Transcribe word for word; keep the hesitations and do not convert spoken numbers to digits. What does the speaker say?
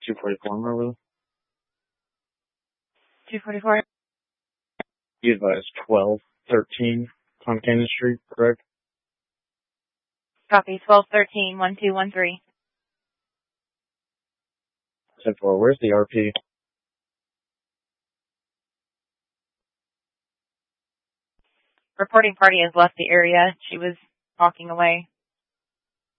two forty-four, Marvel. two forty-four. You advised twelve thirteen on Cannon Street, correct? Copy, twelve thirteen, one two one three. ten four, where's the R P? Reporting party has left the area. She was walking away.